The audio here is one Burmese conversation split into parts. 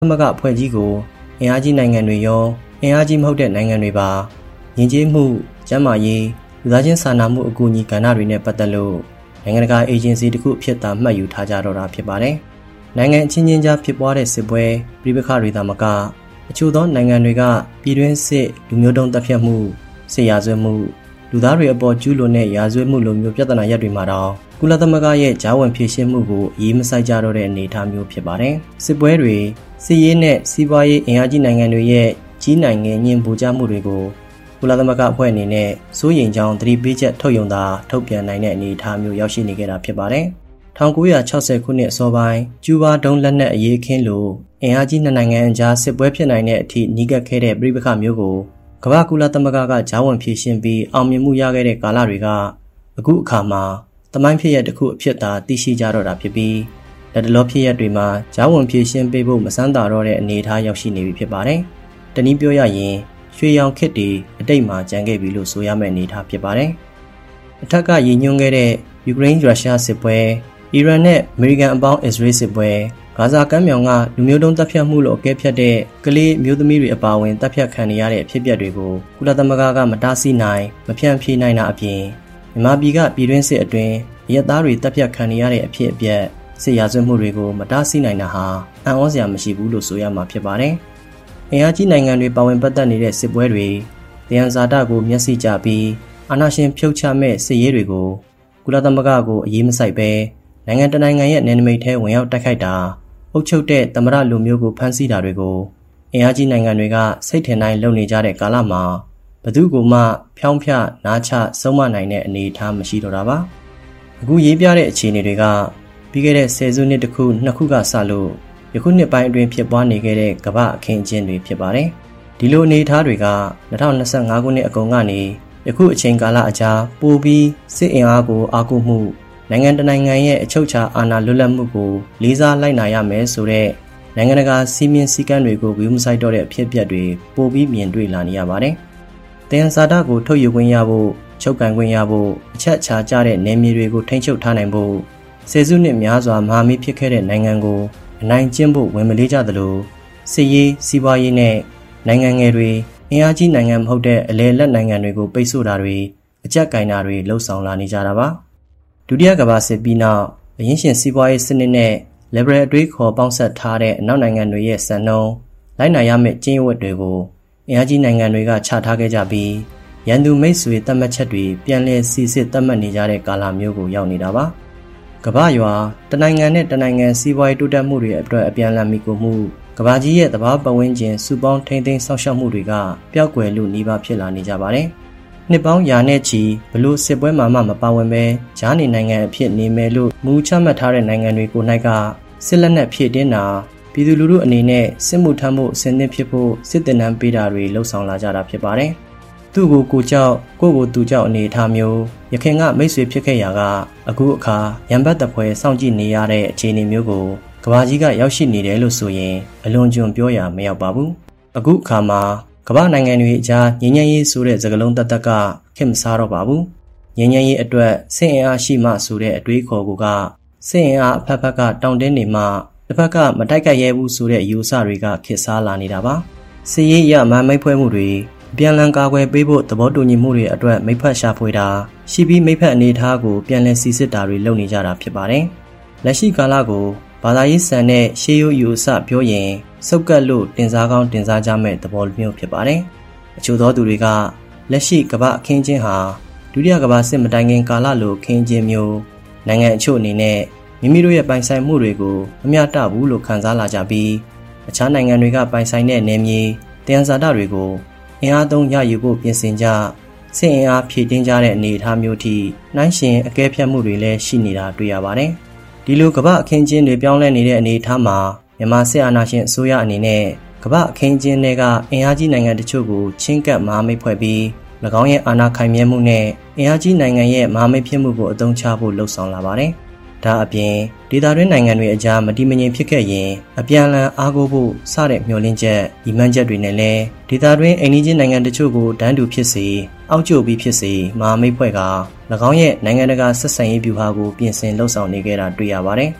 သမဂအဖွဲ့ကြီးကိုအင်အားကြီးနိုင်ငံတွေရောအင်အားကြီးမဟုတ်တဲ့နိုင်ငံတွေပါယဉ်ကျေးမှုကျန်းမာရေးလူသားချင်းစာနာမှုအကူအညီကဏ္ဍတွေနဲ့ပတ်သက်လို့နိုင်ငံတကာအေဂျင်စီတစ်ခုအဖြစ်သာမှတ်ယူထားကြတော့တာဖြစ်ပါတယ်။နိုင်ငံအချင်းချင်းကြားဖြစ်ပွားတဲ့စစ်ပွဲပြည်ပခါတွေသာမကအချို့သောနိုင်ငံတွေကပြည်တွင်းစစ်လူမျိုးတုံးတပ်ဖြတ်မှုစစ်ရာဇဝတ်မှုလူသားတွေအပေါ်ကျူးလွန်တဲ့ရာဇဝတ်မှုလိုမျိုးပြဿနာရပ်တွေမှာတော့ကုလသမဂ္ဂရဲ့ဂျာဝန်ဖြေရှင်းမှုကိုအရေးမစိုက်ကြတော့တဲ့အနေအထားမျိုးဖြစ်ပါတယ်။စစ်ပွဲတွေစစ်ရေးနဲ့စီးပွားရေးအင်အားကြီးနိုင်ငံတွေရဲ့ကြီးနိုင်ငံညင်ပူကြမှုတွေကိုကုလသမဂ္ဂအဖွဲ့အနေနဲ့စိုးရိမ်ကြောင်းသတိပေးချက်ထုတ်ပြန်တာထုတ်ပြန်နိုင်တဲ့အနေအထားမျိုးရောက်ရှိနေကြတာဖြစ်ပါတယ်။1960ခုနှစ်အစောပိုင်းကျူးဘာဒုံးလက်နက်အရေးအခင်းလိုအင်အားကြီးနှစ်နိုင်ငံအကြားစစ်ပွဲဖြစ်နိုင်တဲ့အထိနှီးကပ်ခဲ့တဲ့ပြည်ပခါမျိုးကိုကမ္ဘာကုလသမဂ္ဂကဂျာဝန်ဖြေရှင်းပြီးအောင်မြင်မှုရခဲ့တဲ့ကာလတွေကအခုအခါမှာသမိုင်းဖြစ်ရပ်တစ်ခုအဖြစ်သာသိရှိကြတော့တာဖြစ်ပြီးလက်တလောဖြစ်ရပ်တွေမှာဂျာဝန်ဖြေရှင်းပေးဖို့မစမ်းသာတော့တဲ့အနေအထားရောက်ရှိနေပြီဖြစ်ပါတယ်။တနည်းပြောရရင်ရွှေရောင်ခေတ်တွေအတိတ်မှာကျန်ခဲ့ပြီလို့ဆိုရမယ့်အနေအထားဖြစ်ပါတယ်။အထက်ကရည်ညွှန်းခဲ့တဲ့ယူကရိန်းရုရှားစစ်ပွဲအီရန်နဲ့အမေရိကန်အပေါင်းအစ္စရေးစစ်ပွဲဂါဇာကမ်းမြောင်ကလူမျိုးတုံးတပ်ဖြတ်မှုလို့အကဲဖြတ်တဲ့ကလေးမျိုးသမီးတွေအပါအဝင်တပ်ဖြတ်ခံနေရတဲ့အဖြစ်အပျက်တွေကိုကုလသမဂ္ဂကမတားဆီးနိုင်မဖြန့်ဖြေနိုင်တာအပြင်မြန်မာပြည်ကပြည်တွင်းစစ်အတွင်းအရက်သားတွေတပ်ဖြတ်ခံနေရတဲ့အဖြစ်အပျက်စစ်ရာဇဝတ်မှုတွေကိုမတားဆီးနိုင်တာဟာအံ့ဩစရာမရှိဘူးလို့ဆိုရမှာဖြစ်ပါတယ်။အင်အားကြီးနိုင်ငံတွေပါဝင်ပတ်သက်နေတဲ့စစ်ပွဲတွေတယံဇာတကိုမျက်စိကျပြီးအာဏာရှင်ဖြုတ်ချမဲ့စစ်ရေးတွေကိုကုလသမဂ္ဂကိုအရေးမစိုက်ပဲနိုင်ငံတနိုင်ငံရဲ့နယ်နိမိတ်ထဲဝင်ရောက်တိုက်ခိုက်တာအုပ်ချုပ်တဲ့သမ္မတလူမျိုးကိုဖမ်းဆီးတာတွေကိုအင်အားကြီးနိုင်ငံတွေကစိတ်ထင်တိုင်းလုပ်နေကြတဲ့ကာလမှာဘယ်သူကမှဖြောင်းဖြနားချဆုံးမနိုင်တဲ့အနေအထားမရှိတော့တာပါအခုရေးပြတဲ့အခြေအနေတွေကပြီးခဲ့တဲ့10စုနှစ်တစ်ခုနှစ်ခုကစလို့ယခုနှစ်ပိုင်းအတွင်းဖြစ်ပွားနေခဲ့တဲ့ကမ္ဘာအခင်းအကျင်းတွေဖြစ်ပါတယ်ဒီလိုအနေအထားတွေက2025ခုနှစ်အကုန်ကနေယခုအချိန်ကာလအကြားပိုပြီးစစ်အင်အားကိုအားကိုးမှုနိုင်ငံတနိုင်ငံရဲ့အချုပ်အခြာအာဏာလွတ်လပ်မှုကိုလေးစားလိုက်နာရမယ်ဆိုတဲ့နိုင်ငံတကာစီမင်းစည်းကမ်းတွေကိုဂရုမစိုက်တော့တဲ့အဖြစ်အပျက်တွေပိုပြီးမြင်တွေ့လာနေရပါတယ်။တယံဇာတကိုထုတ်ယူခွင့်ရဖို့ချုပ်ကန်ခွင့်ရဖို့အချက်အခြာကျတဲ့နယ်မြေတွေကိုထိန်းချုပ်ထားနိုင်ဖို့ဆယ်စုနှစ်များစွာမဟာမိတ်ဖြစ်ခဲ့တဲ့နိုင်ငံကိုအနိုင်ကျင့်ဖို့ဝင်မလေးကြသလိုစစ်ရေးစီးပွားရေးနဲ့နိုင်ငံငယ်တွေအင်အားကြီးနိုင်ငံမဟုတ်တဲ့အလယ်လက်နိုင်ငံတွေကိုပိတ်ဆို့တာတွေအကြက်ကင်တာတွေလှုံ့ဆော်လာနေကြတာပါဒုတိယကမ္ဘာစစ်ပြီးနောက်အရင်းရှင်စီးပွားရေးစနစ်နဲ့ liberal အတွေးခေါ်ပေါင်းဆက်ထားတဲ့အနောက်နိုင်ငံတွေရဲ့စံနှုန်းလိုက်နာရမယ့်ကျင့်ဝတ်တွေကိုအင်အားကြီးနိုင်ငံတွေကချထားခဲ့ကြပြီးရန်သူမိတ်ဆွေသတ်မှတ်ချက်တွေပြန်လည်စီစစ်သတ်မှတ်နေကြတဲ့ကာလမျိုးကိုရောက်နေတာပါကမ္ဘာရွာတနိုင်ငံနဲ့တနိုင်ငံစီးပွားရေးတိုးတက်မှုတွေအတွက်အပြန်အလှန်မိကိုမှုကမ္ဘာကြီးရဲ့သဘာဝပတ်ဝန်းကျင်စုပေါင်းထိန်းသိမ်းစောင့်ရှောက်မှုတွေကပျောက်ကွယ်လို့နှီးပါဖြစ်လာနေကြပါတယ်နှစ်ပေါင်းရာနဲ့ချီဘလို့စစ်ပွဲမှာမှမပါဝင်ပဲဂျားနေနိုင်ငံအဖြစ်နေမယ်လို့မူချမှတ်ထားတဲ့နိုင်ငံတွေကို၌ကစစ်လက်နက်ဖြည့်တင်းတာပြည်သူလူထုအနေနဲ့စစ်မှုထမ်းမှုအဆင်သင့်ဖြစ်ဖို့စစ်တင်နန်းပေးတာတွေလှုံ့ဆော်လာကြတာဖြစ်ပါတယ်။သူ့ကိုကြောက်ကိုသူကြောက်အနေအထားမျိုးရခင်ကမိတ်ဆွေဖြစ်ခဲ့ရာကအခုအခါရံပတ်တပွဲစောင့်ကြည့်နေရတဲ့အခြေအနေမျိုးကိုကမ္ဘာကြီးကရောက်ရှိနေတယ်လို့ဆိုရင်အလွန်ကျွံပြောရမရောက်ပါဘူး။အခုအခါမှာကမ္ဘာနိုင်ငံတွေအကြားငြိမ်းချမ်းရေးဆိုတဲ့စကားလုံးတတ်ကခင်မစားတော့ပါဘူး။ငြိမ်းချမ်းရေးအတွက်စစ်အင်အားရှိမှဆိုတဲ့အတွေးခေါ်ကစစ်အင်အားအဖက်ဖက်ကတောင်းတင်းနေမှတစ်ဖက်ကမတိုက်ခိုက်ရဲဘူးဆိုတဲ့အယူအဆတွေကခေတ်စားလာနေတာပါ။စစ်ရေးရမမိတ်ဖွဲမှုတွေပြန်လည်ကာကွယ်ပေးဖို့သဘောတူညီမှုတွေအတွက်မိဖက်ရှာဖွေတာရှိပြီးမိဖက်အနေအထားကိုပြန်လည်စီစစ်တာတွေလုပ်နေကြတာဖြစ်ပါတယ်။လက်ရှိကာလကိုဘာသာရေးဆန်တဲ့ရှေးရိုးယူအဆပြောရင်စုပ်ကပ်လို့တင်စားကောင်းတင်စားကြမဲ့သဘောမျိုးဖြစ်ပါတယ်။အချို့သောသူတွေကလက်ရှိကမ္ဘာအခင်းချင်းဟာဒုတိယကမ္ဘာစစ်မတိုင်ခင်ကာလလိုခင်းချင်းမျိုးနိုင်ငံအချို့အနေနဲ့မိမိတို့ရဲ့ပိုင်ဆိုင်မှုတွေကိုမမျှတဘူးလို့ခံစားလာကြပြီးအခြားနိုင်ငံတွေကပိုင်ဆိုင်တဲ့နယ်မြေတယံဇာတတွေကိုအင်အားသုံးရယူဖို့ပြင်ဆင်ကြစစ်အင်အားဖြည့်တင်းကြတဲ့အနေအထားမျိုးထိနှိုင်းရှင်အကဲဖြတ်မှုတွေလည်းရှိနေတာတွေ့ရပါတယ်။ဒီလိုကမ္ဘာအခင်းချင်းတွေပြောင်းလဲနေတဲ့အနေအထားမှာမြန်မာစစ်အာဏာရှင်အစိုးရအနေနဲ့ကမ္ဘာအခင်းချင်းတွေကအင်အားကြီးနိုင်ငံတချို့ကိုချင်းကပ်မဟာမိတ်ဖွဲ့ပြီး၎င်းရဲ့အာဏာခိုင်မြဲမှုနဲ့အင်အားကြီးနိုင်ငံရဲ့မဟာမိတ်ဖြစ်မှုကိုအသုံးချဖို့လှုံ့ဆော်လာပါတယ်။ဒါအပြင်ဒေသတွင်းနိုင်ငံတွေအကြားမတည်မငြိမ်ဖြစ်ခဲ့ရင်အပြန်အလှန်အားကိုးဖို့စတဲ့မျှော်လင့်ချက်ဒီမှန်းချက်တွေနဲ့လည်းဒေသတွင်းအိမ်နီးချင်းနိုင်ငံတချို့ကိုတန်းတူဖြစ်စေအောက်ကျပြီးဖြစ်စေမဟာမိတ်ဖွဲ့က၎င်းရဲ့နိုင်ငံတကာဆက်ဆံရေးဗျူဟာကိုပြင်ဆင်လှုံ့ဆော်နေကြတာတွေ့ရပါတယ်။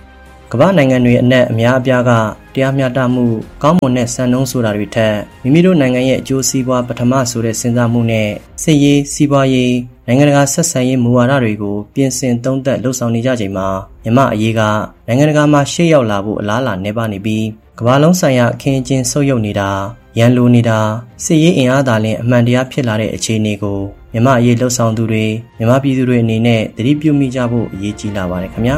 ကမ္ဘာနိုင်ငံတွေအနက်အများအပြားကတရားမျှတမှုကောင်းမွန်တဲ့စံနှုန်းဆိုတာတွေထက်မိမိတို့နိုင်ငံရဲ့အကျိုးစီးပွားပထမဆိုတဲ့စဉ်းစားမှုနဲ့စစ်ရေးစီးပွားရေးနိုင်ငံတကာဆက်ဆံရေးမူဝါဒတွေကိုပြင်ဆင်သုံးသပ်လှုပ်ဆောင်နေကြချိန်မှာမြန်မာအရေးကနိုင်ငံတကာမှာရှေ့ရောက်လာဖို့အလားအလာနေပါနေပြီးကမ္ဘာလုံးဆိုင်ရာအခင်းအကျင်းဆုပ်ယုပ်နေတာရန်လိုနေတာစစ်ရေးအင်အားသာလျှင်အမှန်တရားဖြစ်လာတဲ့အခြေအနေကိုမြန်မာအရေးလှုပ်ဆောင်သူတွေမြန်မာပြည်သူတွေအနေနဲ့သတိပြုမိကြဖို့အရေးကြီးလာပါတယ်ခင်ဗျာ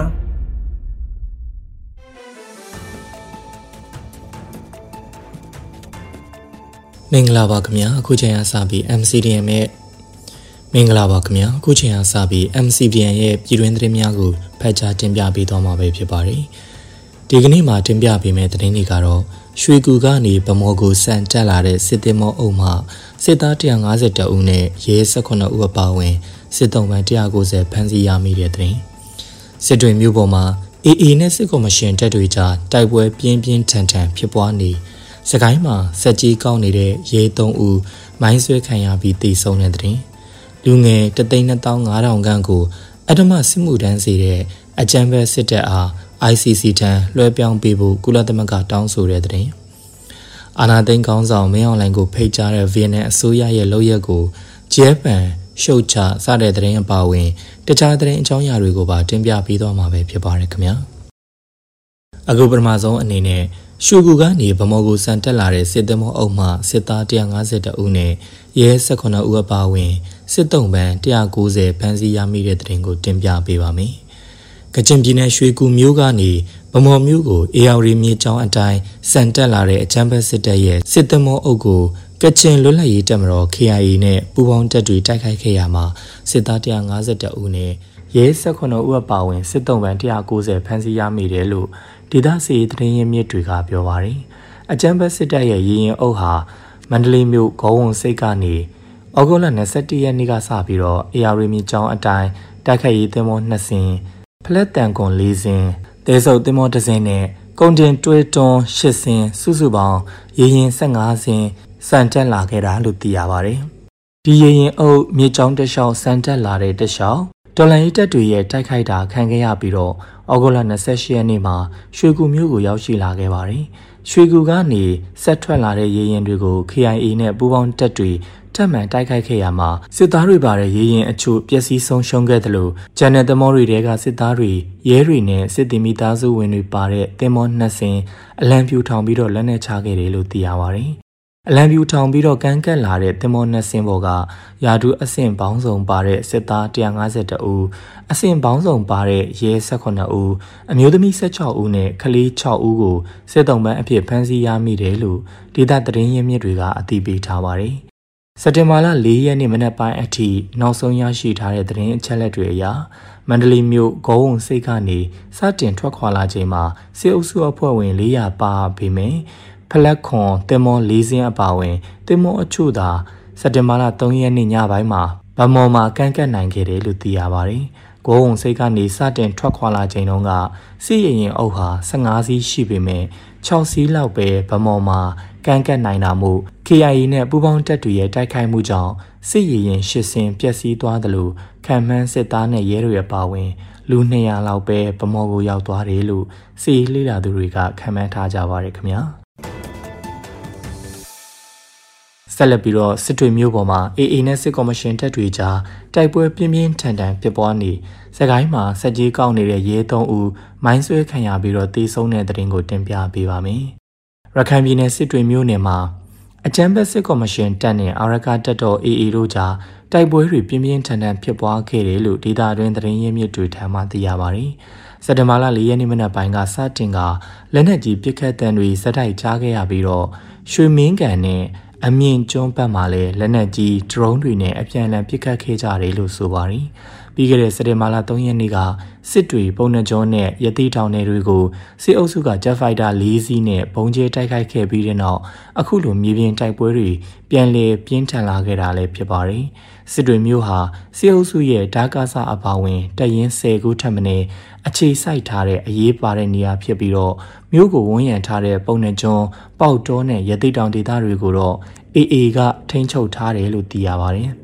မင်္ဂလာပါခင်ဗျာအခုချိန်အားစပြီး MCDN ရဲ့မင်္ဂလာပါခင်ဗျာအခုချိန်အားစပြီး MCDN ရဲ့ပြည်တွင်းသတင်းများကိုဖတ်ကြားတင်ပြပေးသွားမှာပဲဖြစ်ပါတယ်ဒီကနေ့မှာတင်ပြပေးမယ့်သတင်းတွေကတော့ရွှေကူကနေဗမော်ကိုစံတက်လာတဲ့စစ်သည်မောအုပ်မှစစ်သား152ဦးနဲ့ရဲ18ဦးအပါအဝင်စစ်တုံးပန်း190ဖမ်းဆီးရမိတဲ့သတင်းစစ်တွေမြို့ပေါ်မှာ AA နဲ့စစ်ကော်မရှင်တပ်တွေကြားတိုက်ပွဲပြင်းပြင်းထန်ထန်ဖြစ်ပွားနေစကိုင်းမှာစက်ကြီးကောင်းနေတဲ့ရဲ3ဦးမိုင်းဆွဲခံရပြီးတေဆုံးတဲ့တဲ့လူငယ်325,000ခန့်ကိုအဓမ္မစစ်မှုထမ်းစေတဲ့အကြမ်းဖက်စစ်တပ်အား ICC ထံလွှဲပြောင်းပေးဖို့ကုလသမဂ္ဂတောင်းဆိုတဲ့တဲ့အာဏာသိမ်းခေါင်းဆောင်မင်းအောင်လှိုင်ကိုဖိတ်ကြားတဲ့ဗီယက်နမ်အစိုးရရဲ့လုပ်ရက်ကိုဂျဲပန်ရှုတ်ချစတဲ့တဲ့အပါအဝင်တခြားတဲ့အကြောင်းအရာတွေကိုပါတင်ပြပေးသွားမှာပဲဖြစ်ပါတယ်ခင်ဗျာအခုပထမဆုံးအနေနဲ့ရွှေကူကနေဗမော်ကိုစံတက်လာတဲ့စစ်သည်မောအုပ်မှစစ်သား152ဦးနဲ့ရဲ18ဦးအပါအဝင်စစ်တုံးပန်း190ဖမ်းဆီးရမိတဲ့တဲ့ကိုတင်ပြပေးပါမယ်။ကချင်ပြည်နယ်ရွှေကူမြို့ကနေဗမော်မြို့ကိုအေယာရီမြေကျောင်းအတိုင်းစံတက်လာတဲ့အချမ်းဘက်စစ်တပ်ရဲ့စစ်သည်မောအုပ်ကိုကချင်လွတ်လပ်ရေးတပ်မတော် KIA နဲ့ပူးပေါင်းတပ်တွေတိုက်ခိုက်ခဲ့ရမှာစစ်သား152ဦးနဲ့ရဲ18ဦးအပါအဝင်စစ်တုံးပန်း190ဖမ်းဆီးရမိတယ်လို့ဒေသစီသတင်းရင်းမြစ်တွေကပြောပါတယ်။အကြမ်းဖက်စစ်တပ်ရဲ့ရေရင်အုပ်ဟာမန္တလေးမြို့ဂေါ်ဝုံစိတ်ကနေဩဂုတ်လ21ရက်နေ့ကစပြီးတော့အေယာရီမြေကျောင်းအတိုင်းတိုက်ခိုက်ရေးသင်္ဘော2စင်းဖလက်တန်ကွန်4စင်းတဲဆုပ်သင်္ဘော1စင်းနဲ့ကုန်တင်တွဲတွန်း8စင်းစုစုပေါင်းရေရင်15စင်းစံတက်လာခဲ့တာလို့သိရပါတယ်။ဒီရေရင်အုပ်မြေကျောင်းတစ်လျှောက်စံတက်လာတဲ့တစ်လျှောက်တော်လှန်ရေးတပ်တွေရဲ့တိုက်ခိုက်တာခံခဲ့ရပြီးတော့ဩဂုတ်လ28ရက်နေ့မှာရွှေကူမြို့ကိုရောက်ရှိလာခဲ့ပါတယ်။ရွှေကူကနေဆက်ထွက်လာတဲ့ရေရင်တွေကို KIA နဲ့ပူးပေါင်းတပ်တွေထပ်မံတိုက်ခိုက်ခဲ့ရမှာစစ်သားတွေပါတဲ့ရေရင်အချို့ပျက်စီးဆုံးရှုံးခဲ့တယ်လို့ဂျန်နယ်သမောတွေတဲကစစ်သားတွေရဲတွေနဲ့စစ်သည်မိသားစုဝင်တွေပါတဲ့သင်္ဘော2စင်းအလံပြူထောင်ပြီးတော့လက်နက်ချခဲ့တယ်လို့သိရပါတယ်။အလံပြူထောင်ပြီးတော့ကန်းကက်လာတဲ့သင်္ဘော2စင်းပေါ်ကယာဒူအဆင့်ပေါင်းစုံပါတဲ့စစ်သား152ဦးအဆင့်ပေါင်းစုံပါတဲ့ရဲ18ဦးအမျိုးသမီး16ဦးနဲ့ကလေး6ဦးကိုစစ်တုံးပန်းအဖြစ်ဖမ်းဆီးရမိတယ်လို့ဒေသသတင်းရင်းမြစ်တွေကအသိပေးထားပါတယ်။စက်တင်ဘာလ4ရက်နေ့မနက်ပိုင်းအထိနောက်ဆုံးရရှိထားတဲ့သတင်းအချက်အလက်တွေအရမန္တလေးမြို့ဂေါ်ဝုံစိတ်ကနေစတင်ထွက်ခွာလာချိန်မှာစစ်အုပ်စုအဖွဲ့ဝင်400ပါပေမယ့်ဖလက်ခွန်တင်မော4စင်းအပါဝင်တင်မောအချို့သာစက်တင်ဘာလ3ရက်နေ့ညပိုင်းမှာဗမော်မှာကန့်ကတ်နိုင်ခဲ့တယ်လို့သိရပါတယ်။ဂေါ်ဝုံစိတ်ကနေစတင်ထွက်ခွာလာချိန်တုန်းကစစ်ရင်ရင်အုပ်ဟာ15စီးရှိပေမဲ့6စီးလောက်ပဲဗမော်မှာကန့်ကတ်နိုင်တာမို့ KIA နဲ့ပူးပေါင်းတပ်တွေရဲ့တိုက်ခိုက်မှုကြောင့်စစ်ရင်ရင်8စင်းပျက်စီးသွားတယ်လို့ခံမှန်းစစ်သားနဲ့ရဲတွေအပါဝင်လူ200လောက်ပဲဗမော်ကိုရောက်သွားတယ်လို့စစ်ရေးလှိလာသူတွေကခံမှန်းထားကြပါတယ်ခင်ဗျာ။ဆက်လက်ပြီးတော့စစ်တွေမြို့ပေါ်မှာ AA နဲ့စစ်ကော်မရှင်တပ်တွေကြားတိုက်ပွဲပြင်းပြင်းထန်ထန်ဖြစ်ပွားနေစကိုင်းမှာစက်ကြီးကောက်နေတဲ့ရဲ3ဦးမိုင်းဆွဲခံရပြီးတော့တေဆုံးတဲ့တဲ့တင်ကိုတင်ပြပေးပါမယ်။ရခိုင်ပြည်နယ်စစ်တွေမြို့နယ်မှာအကြမ်းဖက်စစ်ကော်မရှင်တပ်နဲ့အာရကတပ်တော် AA တို့ကြားတိုက်ပွဲတွေပြင်းပြင်းထန်ထန်ဖြစ်ပွားခဲ့တယ်လို့ဒေသတွင်းသတင်းရင်းမြစ်တွေထံမှသိရပါတယ်။စက်တင်ဘာလ4ရက်နေ့မနက်ပိုင်းကစတင်ကလက်နက်ကြီးပစ်ခတ်တံတွေစက်တိုက်ကြားခဲ့ရပြီးတော့ရွှေမင်းကန်နဲ့အမြင့်ကျွန်းဘက်မှာလည်းလက်နက်ကြီးဒရုန်းတွေနဲ့အပြန်အလှန်ပစ်ခတ်ခဲ့ကြတယ်လို့ဆိုပါတယ်။ပြီးခဲ့တဲ့စက်တင်ဘာလ3ရက်နေ့ကစစ်တွေပုံနှကျွန်းနဲ့ရတိတောင်နယ်တွေကိုစစ်အုပ်စုကဂျက်ဖိုက်တာ4စီးနဲ့ဘုံကျဲတိုက်ခိုက်ခဲ့ပြီးတဲ့နောက်အခုလိုမြေပြင်တိုက်ပွဲတွေပြန်လည်ပြင်းထန်လာခဲ့တာလည်းဖြစ်ပါတယ်။စစ်တွေမြို့ဟာစစ်အုပ်စုရဲ့ဓာကာစအပါဝင်တပ်ရင်း10ခုထပ်မံအခြေစိုက်ထားတဲ့အရေးပါတဲ့နေရာဖြစ်ပြီးတော့မြို့ကိုဝန်းရံထားတဲ့ပုံနှကျွန်းပေါက်တောနဲ့ရတိတောင်ဒေသတွေကိုတော့ AA ကထိန်းချုပ်ထားတယ်လို့သိရပါတယ်။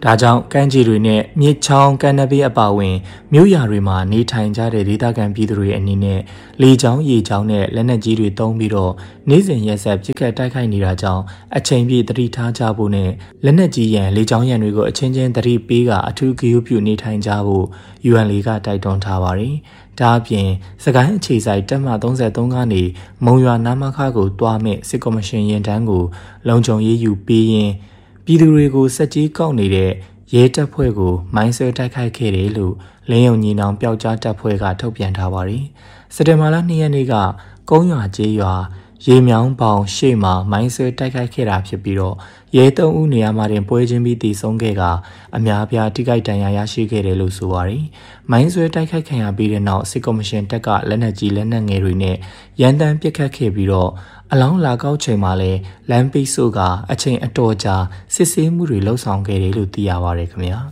ဒါကြောင့်ကမ်းခြေတွေနဲ့မြစ်ချောင်းကန်နဘေးအပါအဝင်မြို့ရွာတွေမှာနေထိုင်ကြတဲ့ဒေသခံပြည်သူတွေအနေနဲ့လေကြောင်းရေကြောင်းနဲ့လက်နက်ကြီးတွေတုံးပြီးတော့နေ့စဉ်ရက်ဆက်ပစ်ခတ်တိုက်ခိုက်နေတာကြောင့်အချိန်ပြည့်သတိထားကြဖို့နဲ့လက်နက်ကြီးရန်လေကြောင်းရန်တွေကိုအချင်းချင်းသတိပေးကအထူးဂရုပြုနေထိုင်ကြဖို့ UN ကတိုက်တွန်းထားပါတယ်။ဒါအပြင်စကိုင်းအခြေစိုက်တပ်မ33ကနေမုံရွာနာမခကိုတွားမဲ့စစ်ကော်မရှင်ရင်တန်းကိုလုံခြုံရေးယူပေးရင်းပြည်သူတွေကိုစက်ကြီးကောက်နေတဲ့ရဲတပ်ဖွဲ့ကိုမိုင်းဆွဲတိုက်ခိုက်ခဲ့တယ်လို့လင်းယုံညီနောင်ပျောက်ကြားတပ်ဖွဲ့ကထုတ်ပြန်ထားပါတယ်။စက်တင်ဘာလ2ရက်နေ့ကကုန်းရွာကျေးရွာရေမြောင်းပေါင်ရှေ့မှာမိုင်းဆွဲတိုက်ခိုက်ခဲ့တာဖြစ်ပြီးတော့ရဲ3ဦးနေရာမှာတင်ပွဲချင်းပြီးတည်ဆုံးခဲ့ကအများပြားထိခိုက်ဒဏ်ရာရရှိခဲ့တယ်လို့ဆိုပါတယ်။မိုင်းဆွဲတိုက်ခိုက်ခံရပြီးတဲ့နောက်စစ်ကော်မရှင်တပ်ကလက်နက်ကြီးလက်နက်ငယ်တွေနဲ့ရန်တမ်းပစ်ခတ်ခဲ့ပြီးတော့အလောင်းလာကောက်ချိန်မှာလဲလမ်းပိတ်ဆို့ကအချိန်အတော်ကြာစစ်ဆေးမှုတွေလှုပ်ဆောင်ခဲ့တယ်လို့သိရပါတယ်ခင်ဗျာ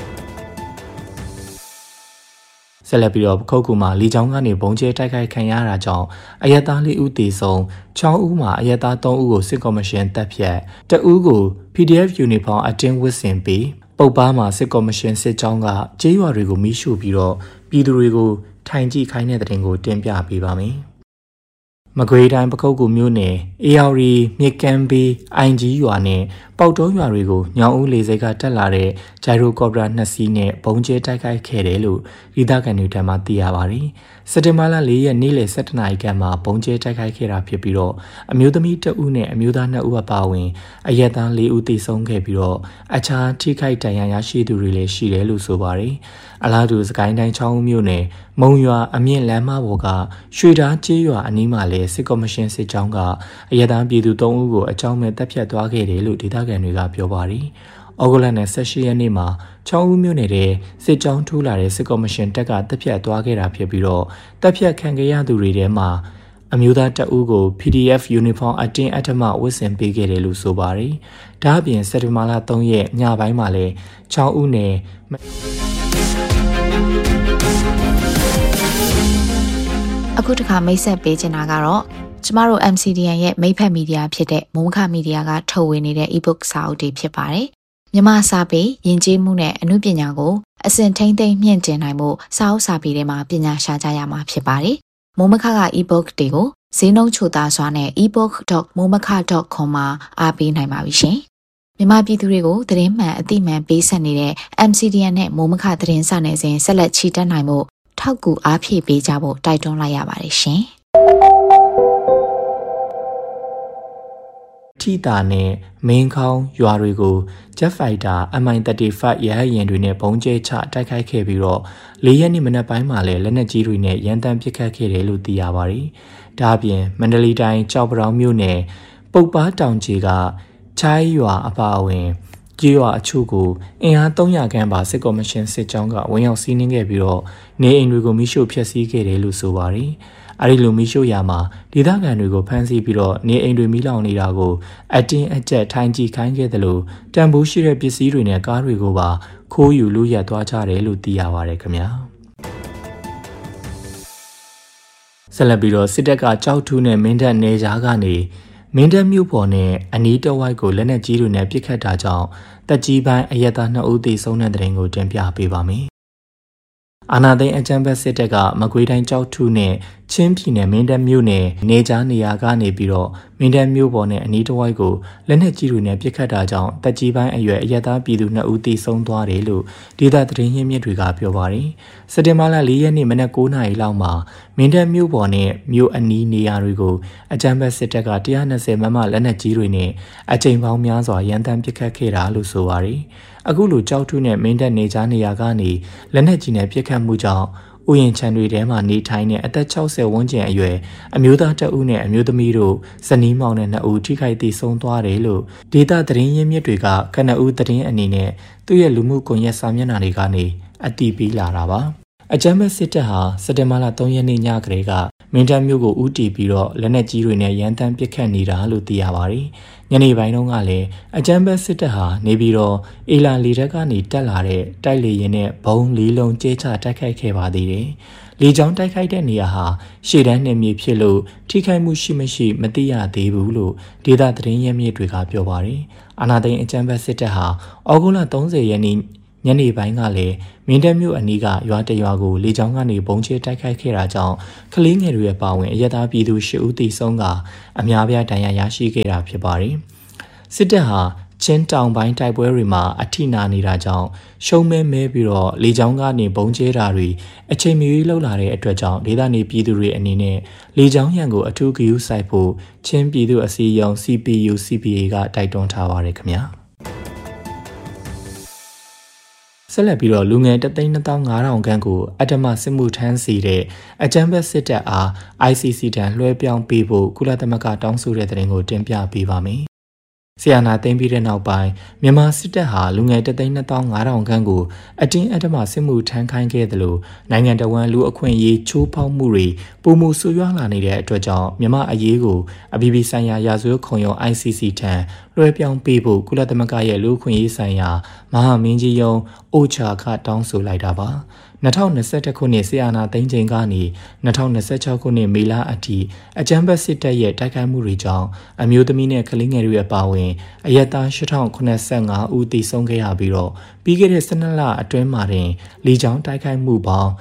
ဆက်လက်ပြီးတော့ပခုတ်ကူမှာလီချောင်းကနေဘုံကျဲတိုက်ခိုက်ခံရတာကြောင့်အရက်သား4ဦးသေဆုံး6ဦးမှာအရက်သား3ဦးကိုစစ်ကော်မရှင်တပ်ဖြတ်2ဦးကို PDF Uniform အတင်းဝတ်ဆင်ပြီးပုတ်ပါမှာစစ်ကော်မရှင်စစ်ကြောင်းကကျေးရွာတွေကိုမီးရှို့ပြီးတော့ပြည်သူတွေကိုထိုင်ကြည့်ခိုင်းတဲ့တဲ့တင်ကိုတင်ပြပေးပါမယ်မကွေးတိုင်းပခုတ်ကူမြို့နယ်အေယာရီမြစ်ကမ်းဘေးအိုင်ကြီးရွာနဲ့ပေါက်တောရွာတွေကိုညောင်ဦးလေဆိပ်ကတက်လာတဲ့ဂျိုင်ရိုကော်ပတာ2စီးနဲ့ဘုံကျဲတိုက်ခိုက်ခဲ့တယ်လို့ဒေသခံတွေထံမှသိရပါတယ်။စက်တင်ဘာလ4ရက်နေ့လယ်7:00နာရီခန့်မှာဘုံကျဲတိုက်ခိုက်ခဲ့တာဖြစ်ပြီးတော့အမျိုးသမီး1ဦးနဲ့အမျိုးသား2ဦးအပါအဝင်အရက်သား4ဦးသေဆုံးခဲ့ပြီးတော့အခြားထိခိုက်ဒဏ်ရာရရှိသူတွေလည်းရှိတယ်လို့ဆိုပါတယ်။အလားတူစကိုင်းတိုင်းချောင်းဦးမြို့နယ်မုံရွာအမြင့်လမ်းမပေါ်ကရွှေဓာကျေးရွာအနီးမှာလည်းစစ်ကော်မရှင်စစ်ကြောင်းကအရက်သားပြည်သူ3ဦးကိုအကြောင်းမဲ့တပ်ဖြတ်သွားခဲ့တယ်လို့ဒေသခံတွေကပြောပါတယ်။ဩဂုတ်လနဲ့18ရက်နေ့မှာချောင်းဦးမြို့နယ်ထဲစစ်ကြောင်းထိုးလာတဲ့စစ်ကော်မရှင်တပ်ကတပ်ဖြတ်သွားခဲ့တာဖြစ်ပြီးတော့တပ်ဖြတ်ခံခဲ့ရသူတွေထဲမှာအမျိုးသား2ဦးကို PDF Uniform အတင်းအဓမ္မဝတ်ဆင်ပေးခဲ့တယ်လို့ဆိုပါတယ်။ဒါအပြင်စက်တင်ဘာလ3ရက်ညပိုင်းမှာလည်းချောင်းဦးနယ်အခုတခါမိတ်ဆက်ပေးချင်တာကတော့ကျမတို့ MCDN ရဲ့မိတ်ဖက်မီဒီယာဖြစ်တဲ့မုံခမီဒီယာကထုတ်ဝေနေတဲ့ e-book စာအုပ်တွေဖြစ်ပါတယ်။မြန်မာစာပေယဉ်ကျေးမှုနဲ့အမှုပညာကိုအစဉ်ထိန်းသိမ်းမြင့်တင်နိုင်မှုစာအုပ်စာပေတွေမှာပညာရှာကြရမှာဖြစ်ပါတယ်။မုံမခက e-book တွေကိုဈေးနှုန်းချိုသားစွာနဲ့ ebook.momaka.com မှာအားပေးနိုင်ပါပြီရှင်။မြန်မာပြည်သူတွေကိုသတင်းမှန်အသိမှန်ပေးဆက်နေတဲ့ MCDN နဲ့မုံမခသတင်းစာနယ်စဉ်ဆက်လက်ချီတက်နိုင်မှုထောက်ကူအားဖြည့်ပေးကြဖို့တိုက်တွန်းလိုက်ရပါတယ်ရှင်။ထီတာနဲ့မင်းခေါင်းရွာတွေကို Jet Fighter Mi-35 ရဟတ်ယာဉ်တွေနဲ့ဘုံကျဲချတိုက်ခိုက်ခဲ့ပြီးတော့4ရက်နေ့မနက်ပိုင်းမှာလည်းလက်နက်ကြီးတွေနဲ့ရန်တမ်းပစ်ခတ်ခဲ့တယ်လို့သိရပါတယ်။ဒါအပြင်မန္တလေးတိုင်းကြောက်ပတောင်မြို့နယ်ပုတ်ပါတောင်ကြီးကချိုင်းရွာအပါအဝင်ကျေးရွာအချို့ကိုအင်အား300ခန့်ပါစစ်ကော်မရှင်စစ်ကြောင်းကဝင်ရောက်စီးနင်းခဲ့ပြီးတော့နေအိမ်တွေကိုမိရှို့ဖျက်ဆီးခဲ့တယ်လို့ဆိုပါတယ်။အဲဒီလိုမိရှို့ရာမှာဒေသခံတွေကိုဖမ်းဆီးပြီးတော့နေအိမ်တွေမိလောင်နေတာကိုအတင်းအကျပ်ထိုင်ကြည့်ခိုင်းခဲ့တယ်လို့တန်ဖိုးရှိတဲ့ပစ္စည်းတွေနဲ့ကားတွေကိုပါခိုးယူလို့ရသွားကြတယ်လို့သိရပါတယ်ခင်ဗျာဆက်လက်ပြီးတော့စစ်တပ်ကကြောက်ထူးနဲ့မင်းတပ်နယ်ကြားကနေမင်းတပ်မြို့ပေါ်နဲ့အနီးတစ်ဝိုက်ကိုလက်နက်ကြီးတွေနဲ့ပစ်ခတ်တာကြောင့်တပ်ကြီးပိုင်းအရက်သား2ဦးသေဆုံးတဲ့တဲ့ရင်ကိုတင်ပြပေးပါမယ်အာနာသိန်းအကြံဖက်စစ်တပ်ကမကွေးတိုင်းကြောက်ထူးနဲ့ချင်းပြည်နယ်မင်းတပ်မြို့နယ်နေကြားနေရာကနေပြီးတော့မင်းတပ်မြို့ပေါ်နဲ့အနီးတစ်ဝိုက်ကိုလက်နက်ကြီးတွေနဲ့ပစ်ခတ်တာကြောင့်တပ်ကြီးပိုင်းအရွယ်အရက်သားပြည်သူ2ဦးသေဆုံးသွားတယ်လို့ဒေသသတင်းရင်းမြစ်တွေကပြောပါတယ်။စက်တင်ဘာလ4ရက်နေ့မနက်9:00နာရီလောက်မှာမင်းတပ်မြို့ပေါ်နဲ့မြို့အနီးနေရာတွေကိုအကြံဖက်စစ်တပ်က120မမလက်နက်ကြီးတွေနဲ့အကြိမ်ပေါင်းများစွာရန်တမ်းပစ်ခတ်ခဲ့တာလို့ဆိုပါတယ်။အခုလိုကြောက်ထူးနဲ့မင်းတပ်နေကြားနေရာကနေလက်နက်ကြီးနဲ့ပစ်ခတ်မှုကြောင့်ဥယျာဉ်ခြံတွေထဲမှာနေထိုင်တဲ့အသက်60ဝန်းကျင်အရွယ်အမျိုးသား2ဦးနဲ့အမျိုးသမီးတို့ဇနီးမောင်နဲ့2ဦးထိခိုက်သေဆုံးသွားတယ်လို့ဒေသသတင်းရင်းမြစ်တွေကကနဦးသတင်းအနေနဲ့သူ့ရဲ့လူမှုကွန်ရက်စာမျက်နှာတွေကနေအတည်ပြုလာတာပါအကြမ်းဖက်စစ်တပ်ဟာစက်တင်ဘာလ3ရက်နေ့ညကလေးကမင်းတပ်မြို့ကိုဦးတည်ပြီးတော့လက်နက်ကြီးတွေနဲ့ရန်တမ်းပစ်ခတ်နေတာလို့သိရပါတယ်။ညနေပိုင်းတုန်းကလည်းအကြမ်းဖက်စစ်တပ်ဟာနေပြီးတော့အေလာလီတက်ကနေတက်လာတဲ့တိုက်လေယာဉ်နဲ့ဘုံ၄လုံးကျဲချတိုက်ခိုက်ခဲ့ပါသေးတယ်။လေကြောင်းတိုက်ခိုက်တဲ့နေရာဟာရှေ့တန်းနယ်မြေဖြစ်လို့ထိခိုက်မှုရှိမရှိမသိရသေးဘူးလို့ဒေသသတင်းရင်းမြစ်တွေကပြောပါတယ်။အာဏာသိမ်းအကြမ်းဖက်စစ်တပ်ဟာဩဂုတ်လ30ရက်နေ့ညနေပိုင်းကလည်းမင်းတပ်မြို့အနီးကရွာတရွာကိုလေကြောင်းကနေပုံချတိုက်ခိုက်ခဲ့တာကြောင့်ကလေးငယ်တွေရဲ့ပါဝင်အရသာပြည်သူ10ဦးသေဆုံးကအများပြားဒဏ်ရာရရှိခဲ့တာဖြစ်ပါတယ်။စစ်တပ်ဟာချင်းတောင်ပိုင်းတိုက်ပွဲတွေမှာအထိနာနေတာကြောင့်ရှုံးမဲပြီးတော့လေကြောင်းကနေပုံကျဲတာတွေအချိန်မီလှုပ်လာတဲ့အတွက်ကြောင့်ဒေသနေပြည်သူတွေအနေနဲ့လေကြောင်းရန်ကိုအထူးဂရုစိုက်ဖို့ချင်းပြည်သူအစည်းအရုံး CPU/CPA ကတိုက်တွန်းထားပါတယ်ခင်ဗျာဆက်လက်ပြီးတော့လူငယ်325,000ခန့်ကိုအတ္တမစစ်မှုထမ်းစီတဲ့အကြမ်းဖက်စစ်တပ်အား ICC တန်းလွှဲပြောင်းပေးဖို့ကုလသမဂ္ဂတောင်းဆိုတဲ့သတင်းကိုတင်ပြပေးပါမယ်ဆီယနာသိမ်းပြီးတဲ့နောက်ပိုင်းမြန်မာစစ်တပ်ဟာလူငယ်325,000ခန့်ကိုအတင်းအဓမ္မစစ်မှုထမ်းခိုင်းခဲ့တယ်လို့နိုင်ငံတော်ဝန်လူအခွင့်အရေးချိုးဖောက်မှုတွေပုံမှုဆွေးနွေးလာနေတဲ့အတွက်ကြောင့်မြန်မာအရေးကိုအပြည်ပြည်ဆိုင်ရာရာဇဝတ်ခုံရုံး ICC ထံလွှဲပြောင်းပေးဖို့ကုလသမဂ္ဂရဲ့လူ့အခွင့်အရေးဆိုင်ရာမဟာမင်းကြီးရုံး OCHA ကတောင်းဆိုလိုက်တာပါ2021ခုနှစ်ဆီယနာသိမ်းချိန်ကနေ2026ခုနှစ်မေလအထိအကြမ်းဖက်စစ်တပ်ရဲ့တိုက်ခိုက်မှုတွေကြောင့်အမျိုးသမီးနဲ့ကလေးငယ်တွေအပါအဝင်အရက်သား8085ဦးသေဆုံးခဲ့ရပြီးတော့ပြီးခဲ့တဲ့12လအတွင်းမှာတင်လေကြောင်းတိုက်ခိုက်မှုပေါင်း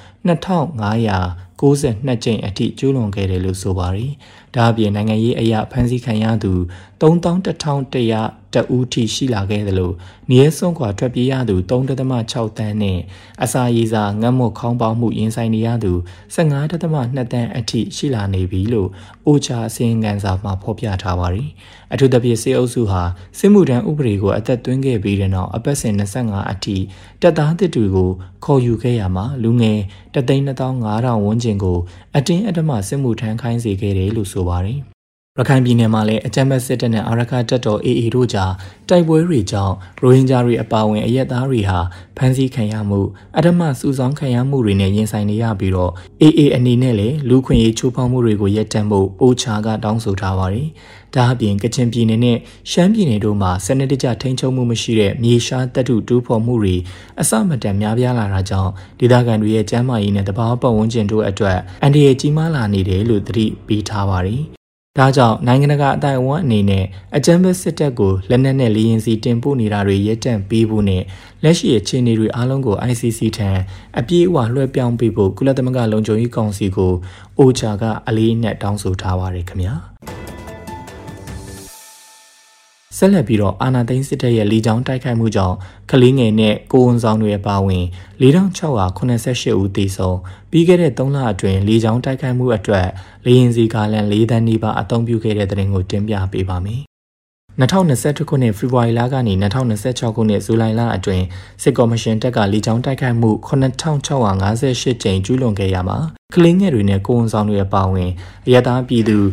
2592ကြိမ်အထိကျူးလွန်ခဲ့တယ်လို့ဆိုပါတယ်။ဒါအပြင်နိုင်ငံရေးအရာဖမ်းဆီးခံရသူ31,100ဦးထိရှိလာခဲ့တယ်လို့နေရဲစွန့်ခွာထွက်ပြေးရသူ3.6 တန်းနဲ့အစာရည်စာငတ်မွတ်ခေါင်းပေါက်မှုရင်ဆိုင်နေရသူ15.2 တန်းအထိရှိလာနေပြီလို့OCHAအစီရင်ခံစာမှာဖော်ပြထားပါတယ်။အထူးသဖြင့်စစ်အုပ်စုဟာစစ်မှုထမ်းဥပဒေကိုအသက်သွင်းခဲ့ပြီးတဲ့နောက်အပတ်စဉ်25အထိတပ်သားတစ်တွေကိုခေါ်ယူခဲ့ရမှာလူငယ်325,000ဝန်းကျင်ကိုအတင်းအဓမ္မစစ်မှုထမ်းခိုင်းစေခဲ့တယ်လို့ဆိုပါတယ်။ရခိုင်ပြည်နယ်မှာလည်းအကြမ်းဖက်စစ်တပ်နဲ့အာရက္ခတပ်တော် AA တို့ကြားတိုက်ပွဲတွေကြောင့်ရိုဟင်ဂျာတွေအပါအဝင်အရက်သားတွေဟာဖမ်းဆီးခံရမှုအဓမ္မစုဆောင်းခံရမှုတွေနဲ့ရင်ဆိုင်နေရပြီးတော့ AA အနေနဲ့လည်းလူခွင့်ရေးချိုးဖောက်မှုတွေကိုရပ်တန့်ဖို့ OCHA ကတောင်းဆိုထားပါတယ်။ဒါအပြင်ကချင်ပြည်နယ်နဲ့ရှမ်းပြည်နယ်တို့မှာစနစ်တကျထိန်းချုပ်မှုမရှိတဲ့မြေရှားတပ်ထုတူးဖော်မှုတွေအစမတန်များပြားလာတာကြောင့်ဒေသခံတွေရဲ့ကျန်းမာရေးနဲ့တဘာဝပတ်ဝန်းကျင်တို့အတွက်အန္တရာယ်ကြီးမားလာနေတယ်လို့သတိပေးထားပါတယ်။ဒါကြောင့်နိုင်ငံတကာအတိုင်းအဝန်အနေနဲ့အကြမ်းဖက်စစ်တပ်ကိုလက်နက်နဲ့လေယာဉ်စီတင်ပို့နေတာတွေရပ်တန့်ပေးဖို့နဲ့လက်ရှိအခြေအနေတွေအားလုံးကို ICC ထံအပြည့်အဝလွှဲပြောင်းပေးဖို့ကုလသမဂ္ဂလုံခြုံရေးကောင်စီကို OCHA ကအလေးအနက်တောင်းဆိုထားပါတယ်ခင်ဗျာဆက်လက်ပြီးတော့အာဏာသိမ်းစစ်တပ်ရဲ့လေကြောင်းတိုက်ခိုက်မှုကြောင့်ကလေးငယ်နဲ့ကိုယ်ဝန်ဆောင်တွေအပါအဝင်4,688ဦးသေဆုံးပြီးခဲ့တဲ့3လအတွင်းလေကြောင်းတိုက်ခိုက်မှုအတွက်လေယာဉ်စီကားလန်4တန်းနီးပါးအသုံးပြုခဲ့တဲ့တဲ့တင်ကိုတင်ပြပေးပါမယ်။2021ခုနှစ်ဖေဖော်ဝါရီလကနေ2026ခုနှစ်ဇူလိုင်လအတွင်းစစ်ကော်မရှင်တပ်ကလေကြောင်းတိုက်ခိုက်မှု9,658ကြိမ်ကျူးလွန်ခဲ့ရမှာကလေးငယ်တွေနဲ့ကိုယ်ဝန်ဆောင်တွေအပါအဝင်အရသာပြည်သူ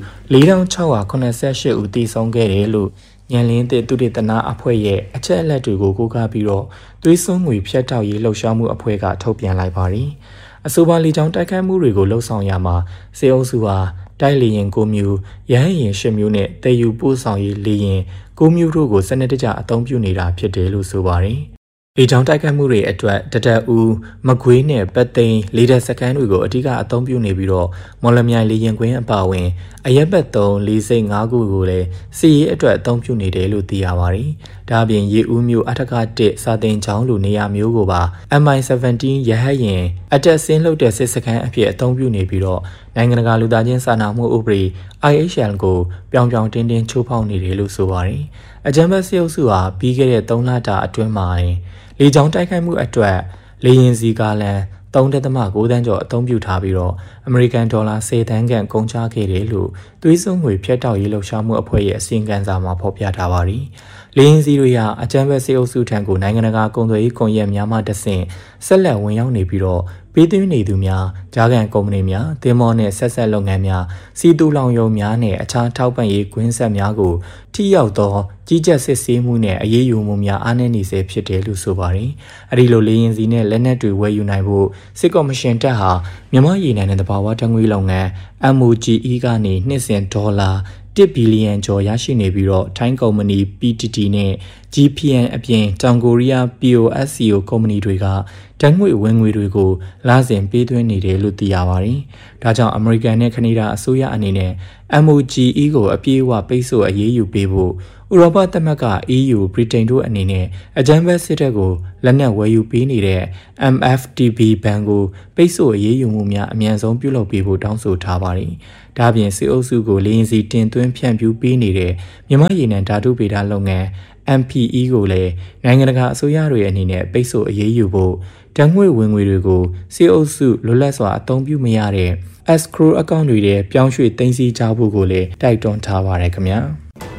4,688ဦးသေဆုံးခဲ့တယ်လို့ညံလင်းတဲ့သူတေသနာအဖွဲ့ရဲ့အချက်အလက်တွေကိုကိုးကားပြီးတော့သွေးစွန်းငွေဖြတ်တောက်ရေးလှုပ်ရှားမှုအဖွဲ့ကထုတ်ပြန်လိုက်ပါတယ်။အဆိုပါလေကြောင်းတိုက်ခိုက်မှုတွေကိုလှုပ်ဆောင်ရမှာစေအုပ်စုဟာတိုက်လေရင်9မျိုးရဟရင်10မျိုးနဲ့တည်ယူပို့ဆောင်ရေးလေရင်9မျိုးတို့ကိုစနစ်တကျအသုံးပြုနေတာဖြစ်တယ်လို့ဆိုပါတယ်။လေကြောင်းတိုက်ခိုက်မှုတွေအတွက်တတက်ဦးမကွေးနဲ့ပတ်သိန်းလေတပ်စခန်းတွေကိုအဓိကအသုံးပြုနေပြီးတော့မော်လမြိုင်လေရင်ကွင်းအပါအဝင်အရက်ပတ်3လေစိတ်5ခုကိုလည်းစီရေးအတွက်အသုံးပြုနေတယ်လို့သိရပါတယ်။ဒါအပြင်ရေဦးမြို့အထက်က1စာတင်ချောင်းလိုနေရာမျိုးကိုပါ MI-17 ရဟတ်ယာဉ်အတက်ဆင်းလုပ်တဲ့စစ်စခန်းအဖြစ်အသုံးပြုနေပြီးတော့နိုင်ငံတကာလူသားချင်းစာနာမှုဥပဒေ IHL ကိုပြောင်ပြောင်တင်းတင်းချိုးဖောက်နေတယ်လို့ဆိုပါတယ်။အကြမ်းဖက်စစ်အုပ်စုဟာပြီးခဲ့တဲ့3လတာအတွင်းမှာလေကြောင်းတိုက်ခိုက်မှုအတွက်လေယာဉ်စီကားလန်3.9 တန်းကျော်အသုံးပြုထားပြီးတော့အမေရိကန်ဒေါ်လာ10သန်းခန့်ကုန်ကျခဲ့တယ်လို့သွေးစွန်းငွေဖြတ်တောက်ရေးလှုပ်ရှားမှုအဖွဲ့ရဲ့အစီရင်ခံစာမှာဖော်ပြထားပါတယ်။လေယာဉ်စီတွေဟာအကြမ်းဖက်စစ်အုပ်စုထံကိုနိုင်ငံတကာကုန်သွယ်ရေးကွန်ရက်များမှတဆင့်ဆက်လက်ဝင်ရောက်နေပြီးတော့ပေးသွင်းနေသူများဂျာကန်ကုမ္ပဏီများသင်္ဘောနဲ့ဆက်လုပ်ငန်းများစီတူလောင်ယုံများနဲ့အခြားထောက်ပံ့ရေးကွင်းဆက်များကိုထိရောက်သောကြီးကြပ်စစ်ဆေးမှုနဲ့အရေးယူမှုများအားနည်းနေစေဖြစ်တယ်လို့ဆိုပါတယ်။အဲဒီလိုလေယာဉ်စီနဲ့လက်နက်တွေဝယ်ယူနိုင်ဖို့စစ်ကော်မရှင်တပ်ဟာမြန်မာရေနံနဲ့သဘာဝဓာတ်ငွေ့လုပ်ငန်း MOGE ကနေနှစ်စဉ်ဒေါ်လာ1ဘီလီယံကျော်ရရှိနေပြီးတော့ထိုင်းကုမ္ပဏီ PTT နဲ့ GPN အပြင်တောင်ကိုရီးယား POSCO ကုမ္ပဏီတွေကတန်ငွေဝင်ငွေတွေကိုလာစဉ်ပေးသွင်းနေတယ်လို့သိရပါတယ်။ဒါကြောင့်အမေရိကန်နဲ့ကနေဒါအစိုးရအနေနဲ့ MOGE ကိုအပြည့်အဝပိတ်ဆို့အရေးယူပေးဖို့ဥရောပသမဂ္ဂ EU ဗြိတိန်တို့အနေနဲ့အကြမ်းဖက်စစ်တပ်ကိုလက်နက်ဝယ်ယူပေးနေတဲ့ MFTB ဘဏ်ကိုပိတ်ဆို့အရေးယူမှုများအမြန်ဆုံးပြုလုပ်ပေးဖို့တောင်းဆိုထားပါတယ်။ဒါပြင်စစ်အုပ်စုကိုလေရင်စီတင်သွင်းဖြန့်ဖြူးပေးနေတဲ့မြန်မာရေနံဓာတုဗေဒလုပ်ငန်း MPE ကိုလည်းနိုင်ငံတကာအစိုးရတွေအနေနဲ့ပိတ်ဆို့အရေးယူဖို့တန်ငွေဝင်ငွေတွေကိုစစ်အုပ်စုလွတ်လပ်စွာအသုံးပြုမရတဲ့ escrow account တွေထဲပြောင်းရွှေ့သိမ်းဆည်းကြဖို့ကိုလည်းတိုက်တွန်းထားပါတယ်ခင်ဗျာ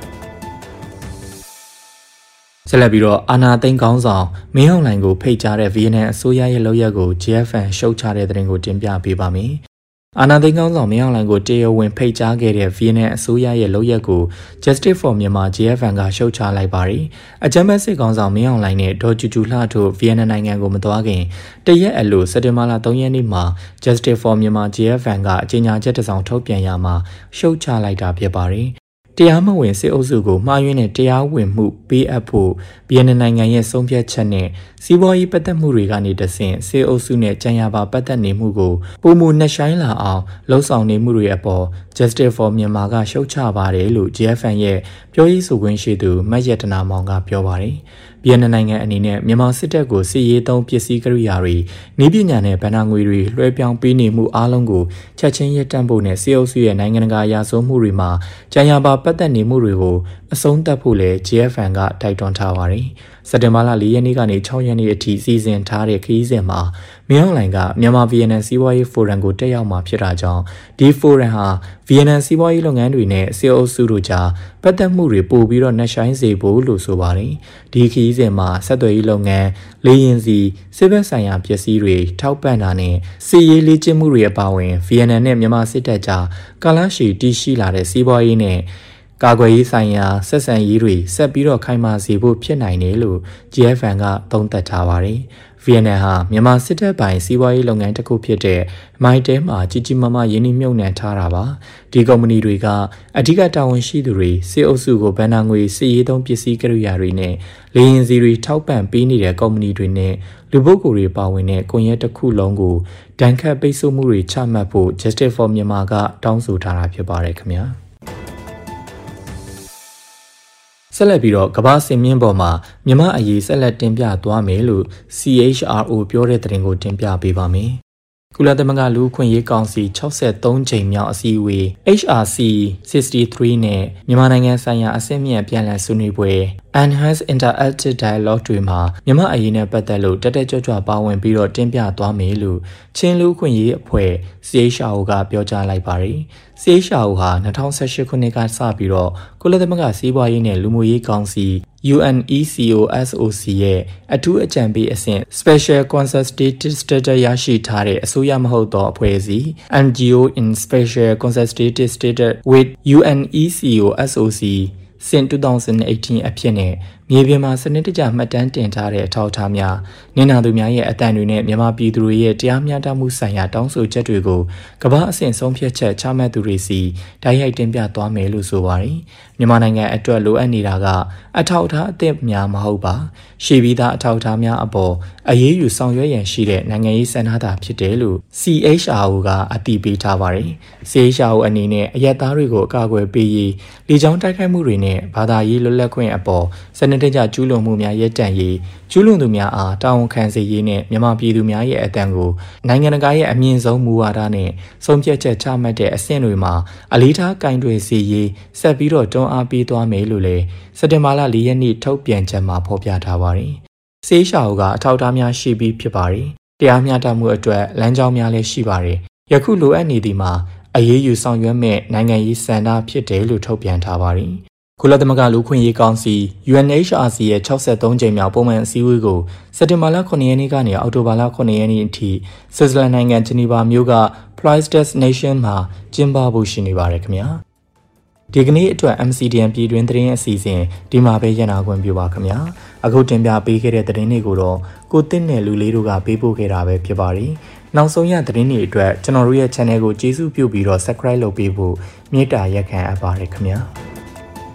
ဆက်လက်ပြီးတော့အာနာသိန်းကောင်းဆောင်မင်းအောင်လှိုင်ကိုဖိတ်ကြားတဲ့ဗီယက်နမ်အစိုးရရဲ့လုပ်ရက်ကို JFN ရှုတ်ချတဲ့သတင်းကိုတင်ပြပေးပါမယ်အာနာသိန်းကောင်းဆောင်မင်းအောင်လှိုင်ကိုတရားဝင်ဖိတ်ကြားခဲ့တဲ့ဗီယက်နမ်အစိုးရရဲ့လုပ်ရက်ကို Justice for Myanmar JFN ကရှုတ်ချလိုက်ပါတယ်။အကြမ်းဖက်စစ်ကောင်ဆောင်မင်းအောင်လှိုင်နဲ့ဒေါ်ကျူကျူလှတို့ဗီယက်နမ်နိုင်ငံကိုမသွားခင်တရက်အလိုစက်တင်ဘာလ3ရက်နေ့မှာ Justice for Myanmar JFN ကအကြေညာချက်တစ်စောင်ထုတ်ပြန်ရမှာရှုတ်ချလိုက်တာဖြစ်ပါတယ်။တရားမဝင်စစ်အုပ်စုကိုမှားယွင်းတဲ့တရားဝင်မှုပေးအပ်ဖို့ဗီယက်နမ်နိုင်ငံရဲ့ဆုံးဖြတ်ချက်နဲ့စီးပွားရေးပတ်သက်မှုတွေကနေတဆင့်စစ်အုပ်စုနဲ့ကြံရပါပတ်သက်နေမှုကိုပုံမှုနှက်ဆိုင်လာအောင်လှုံ့ဆော်နေမှုတွေအပေါ် Justice for Myanmar ကရှုတ်ချပါတယ်လို့ JFN ရဲ့ပြောရေးဆိုခွင့်ရှိသူမတ်ရတနာမောင်ကပြောပါတယ်။ဗီယက်နမ်နိုင်ငံအနေနဲ့မြန်မာစစ်တပ်ကိုစစ်ရေးသုံးပစ္စည်းကိရိယာတွေနည်းပညာနဲ့ဗဏ္ဍာငွေတွေလွှဲပြောင်းပေးနေမှုအားလုံးကိုချက်ချင်းရပ်တန့်ဖို့နဲ့စစ်အုပ်စုရဲ့နိုင်ငံတကာရာဇဝတ်မှုတွေမှာကြံရပါပတ်သက်နေမှုတွေကိုအဆုံးသတ်ဖို့လည်း JFN ကတိုက်တွန်းထားပါတယ်။စက်တင်ဘာလ4ရက်နေ့ကနေ6ရက်နေ့အထိစီစဉ်ထားတဲ့ခရီးစဉ်မှာမင်းအောင်လှိုင်ကမြန်မာဗီယက်နမ်စီးပွားရေးဖိုရမ်ကိုတက်ရောက်မှာဖြစ်တာကြောင့်ဒီဖိုရမ်ဟာဗီယက်နမ်စီးပွားရေးလုပ်ငန်းတွေနဲ့စစ်အုပ်စုတို့ကြားပတ်သက်မှုတွေပို့ပြီးတော့နှက်ဆိုင်စေဖို့လို့ဆိုပါတယ်။ဒီခရီးစဉ်မှာဆက်သွယ်ရေးလုပ်ငန်းလေယာဉ်စီစစ်ဘက်ဆိုင်ရာပစ္စည်းတွေထောက်ပံ့တာနဲ့စစ်ရေးလေ့ကျင့်မှုတွေအပါအဝင်ဗီယက်နမ်နဲ့မြန်မာစစ်တပ်ကြားကာလရှည်တည်ရှိလာတဲ့စီးပွားရေးနဲ့ကာကွယ်ရေးဆိုင်ရာဆက်ဆံရေးတွေဆက်ပြီးတော့ခိုင်မာစေဖို့ဖြစ်နိုင်တယ်လို့ JFN ကသုံးသပ်ထားပါတယ်။ဗီယက်နမ်ဟာမြန်မာစစ်တပ်ပိုင်စီးပွားရေးလုပ်ငန်းတစ်ခုဖြစ်တဲ့မိုင်တဲမှာကြီးကြီးမားမားရင်းနှီးမြှုပ်နှံထားတာပါ။ဒီကုမ္ပဏီတွေကအဓိကတာဝန်ရှိသူတွေစစ်အုပ်စုကိုဗဏ္ဍာငွေစစ်ရေးသုံးပစ္စည်းကိရိယာတွေနဲ့လေယာဉ်စီတွေထောက်ပံ့ပေးနေတဲ့ကုမ္ပဏီတွေနဲ့လူပုဂ္ဂိုလ်တွေပါဝင်တဲ့ကွန်ရက်တစ်ခုလုံးကိုဒဏ်ခတ်ပိတ်ဆို့မှုတွေချမှတ်ဖို့ Justice for Myanmar ကတောင်းဆိုထားတာဖြစ်ပါတယ်ခင်ဗျာ။ဆက်လက်ပြီးတော့ကမ္ဘာစင်မြင့်ပေါ်မှာမြန်မာအရေးဆက်လက်တင်ပြသွားမယ်လို့ CHRO ပြောတဲ့သတင်းကိုတင်ပြပေးပါမယ်။ကုလသမဂ္ဂလူ့အခွင့်အရေးကောင်စီ63ကြိမ်မြောက်အစည်းအဝေး HRC 63နဲ့မြန်မာနိုင်ငံဆိုင်ရာအဆင့်မြင့်ပြန်လည်ဆွေးနွေးပွဲ Enhanced Interactive Dialogue တွေမှာမြန်မာအရေးနဲ့ပတ်သက်လို့တက်ကြွပါဝင်ပြီးတော့တင်ပြသွားမယ်လို့ချင်းလူ့အခွင့်အရေးအဖွဲ့ CHRO ကပြောကြားလိုက်ပါတယ်။ CHRO ဟာ2018ခုနှစ်ကစပြီးတော့ကုလသမဂ္ဂစီးပွားရေးနဲ့လူမှုရေးကောင်စီ UNECOSOC ရဲ့အထူးအကြံပေးအဆင့် Special Consultative Status ရရှိထားတဲ့အစိုးရမဟုတ်သောအဖွဲ့အစည်း NGO in Special Consultative Status with UNECOSOC since 2018 အဖြစ်နဲ့မြေပြင်မှာစနစ်တကျမှတ်တမ်းတင်ထားတဲ့အထောက်အထားများနင်နာသူများရဲ့အတန်တွေနဲ့မြန်မာပြည်သူတွေရဲ့တရားမျှတမှုဆိုင်ရာတောင်းဆိုချက်တွေကိုကမ္ဘာအဆင့်ဆုံးဖြတ်ချက်ချမှတ်သူတွေစီတိုက်ရိုက်တင်ပြသွားမယ်လို့ဆိုပါတယ်။မြန်မာနိုင်ငံအတွက်လိုအပ်နေတာကအထောက်အထားအသစ်များမဟုတ်ပါ။ရှေ့ပြီးသားအထောက်အထားများအပေါ်အရေးယူဆောင်ရွက်ရန်ရှိတဲ့နိုင်ငံရေးစံနှာတာဖြစ်တယ်လို့ CHRO ကအတည်ပြုထားပါတယ်။ CHRO အနေနဲ့အရက်သားတွေကိုအကာအကွယ်ပေးရေးလေကြောင်းတိုက်ခိုက်မှုတွေနဲ့ဘာသာရေးလွတ်လပ်ခွင့်အပေါ်စနစ်တကျကျူးလွန်မှုများရပ်တန့်ရေးကျူးလွန်သူများအားတာဝန်ခံစေရေးနဲ့မြန်မာပြည်သူများရဲ့အသံကိုနိုင်ငံတကာရဲ့အမြင့်ဆုံးမူဝါဒနဲ့ဆုံးဖြတ်ချက်ချမှတ်တဲ့အဆင့်တွေမှာအလေးထားကင်တွယ်စေရေးဆက်ပြီးတော့တွန်းအားပေးသွားမယ်လို့လည်းစက်တင်ဘာလ4ရက်နေ့ထုတ်ပြန်ချက်မှာဖော်ပြထားပါတယ်။ဆေးရှာအိုကအထောက်အထားများရှိပြီးဖြစ်ပါတယ်။တရားမျှတမှုအတွက်လမ်းကြောင်းများလည်းရှိပါတယ်။ယခုလိုအပ်နေသည်မှာအရေးယူဆောင်ရွက်မဲ့နိုင်ငံရေးစံနှာဖြစ်တယ်လို့ထုတ်ပြန်ထားပါတယ်။ကုလသမဂ္ဂလူ့အခွင့်အရေးကောင်စီ UNHRC ရဲ့63ကြိမ်မြောက်ပုံမှန်အစည်းအဝေးကိုစက်တင်ဘာလ9ရက်နေ့ကနေအောက်တိုဘာလ9ရက်နေ့အထိဆွစ်ဇာလန်နိုင်ငံဂျနီဗာမြို့က Price Destination မှာကျင်းပဖို့ရှိနေပါတယ်ခင်ဗျာဒီကနေ့အတွက် MCDN ပြည်တွင်းသတင်းအစီအစဉ်ဒီမှာပဲရနာခွင့်ပြုပါခင်ဗျာအခုတင်ပြပေးခဲ့တဲ့သတင်းတွေကိုတော့ကိုတင့်နဲ့လူလေးတို့ကပေးပို့ခဲ့တာပဲဖြစ်ပါတယ်နောက်ဆုံးရသတင်းတွေအတွက်ကျွန်တော်တို့ရဲ့ channel ကိုကျေးဇူးပြုပြီးတော့ subscribe လုပ်ပေးဖို့မေတ္တာရက်ခံအပ်ပါတယ်ခင်ဗျာ